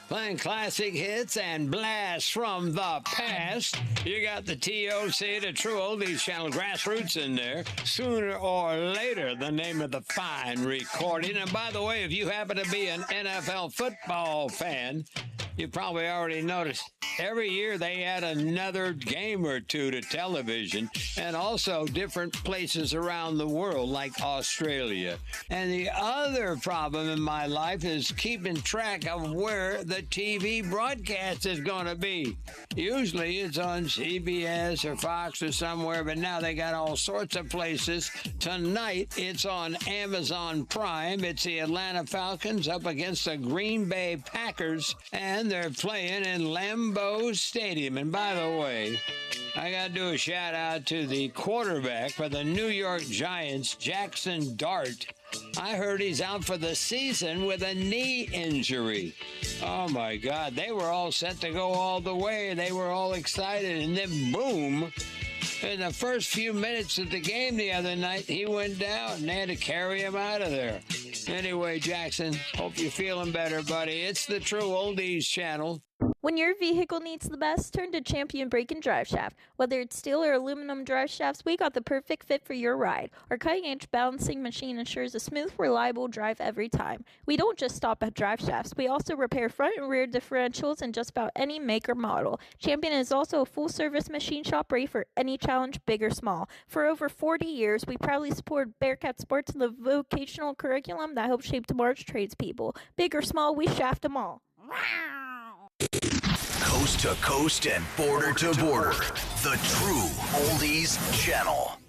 Playing classic hits and blasts from the past. You got the TOC, the True Oldies Channel, Grassroots in there. Sooner or Later, the name of the fine recording. And by the way, if you happen to be an NFL football fan, you probably already noticed every year they add another game or two to television, and also different places around the world like Australia. And the other problem in my life is keeping track of where the TV broadcast is going to be. Usually it's on CBS or Fox or somewhere, but now they got all sorts of places. Tonight it's on Amazon Prime. It's the Atlanta Falcons up against the Green Bay Packers, and they're playing in Lambeau Stadium. And by the way, I got to do a shout out to the quarterback for the New York Giants, Jackson Dart. I heard he's out for the season with a knee injury. Oh my God, they were all set to go all the way. They were all excited, and then boom, in the first few minutes of the game the other night, he went down, and they had to carry him out of there. Anyway, Jackson, hope you're feeling better, buddy. It's the True Oldies Channel. When your vehicle needs the best, turn to Champion Brake and Drive Shaft. Whether it's steel or aluminum drive shafts, we got the perfect fit for your ride. Our cutting-edge balancing machine ensures a smooth, reliable drive every time. We don't just stop at drive shafts. We also repair front and rear differentials in just about any make or model. Champion is also a full-service machine shop ready for any challenge, big or small. For over 40 years, we proudly support Bearcat Sports and the vocational curriculum that helps shape tomorrow's tradespeople. Big or small, we shaft them all. Coast to coast and border to border. The True Oldies Channel.